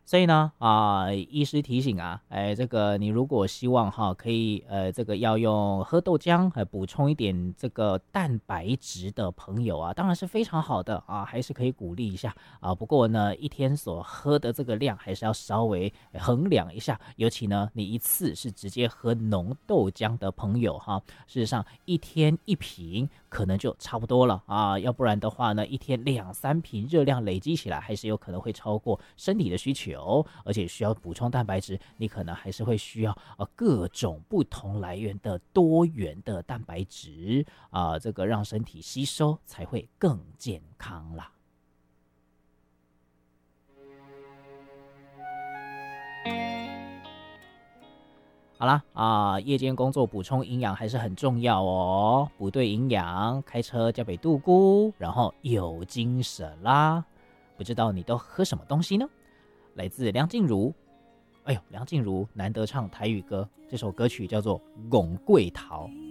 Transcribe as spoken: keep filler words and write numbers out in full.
所以呢，啊、呃，医师提醒啊，哎，这个你如果希望哈，可以呃，这个要用喝豆浆呃补充一点这个蛋白质的朋友啊，当然是非常好的啊，还是可以鼓励一下啊。不过呢，一天所喝的这个量还是要稍微衡量一下，尤其呢，你一次是直接喝浓豆浆的朋友哈，事实上一天一瓶可能就差不多了啊，要不然的话呢，一天两三瓶热量累积起来，还是有可能会超过身体的需求。而且需要补充蛋白质，你可能还是会需要呃各种不同来源的多元的蛋白质啊、呃，这个让身体吸收才会更健康啦。好啦啊、呃，夜间工作补充营养还是很重要哦，补对营养，开车交给杜姑，然后有精神啦。不知道你都喝什么东西呢？来自梁静茹，哎呦，梁静茹难得唱台语歌，这首歌曲叫做《拱桂桃》。